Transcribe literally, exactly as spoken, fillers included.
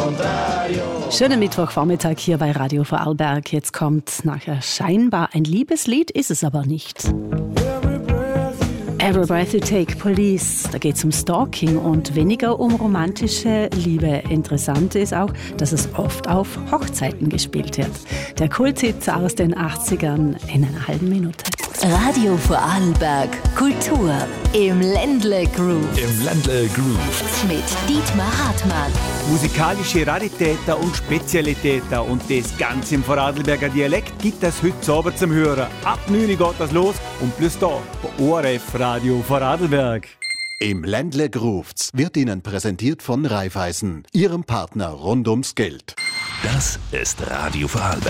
Schönen Mittwochvormittag hier bei Radio Vorarlberg. Jetzt kommt nachher scheinbar ein Liebeslied, ist es aber nicht. Every Breath You Take, Police. Da geht es um Stalking und weniger um romantische Liebe. Interessant ist auch, dass es oft auf Hochzeiten gespielt wird. Der Kulthit aus den achtzigern in einer halben Minute. Radio Vorarlberg Kultur im Ländle Groove. Im Ländle Groove. Mit Dietmar Hartmann. Musikalische Raritäten und Spezialitäten und das Ganze im Vorarlberger Dialekt gibt es heute Abend zum Hören. Ab neun Uhr geht das los und plus da bei O R F Radio Vorarlberg. Im Ländle Groove wird Ihnen präsentiert von Raiffeisen, Ihrem Partner rund ums Geld. Das ist Radio Vorarlberg.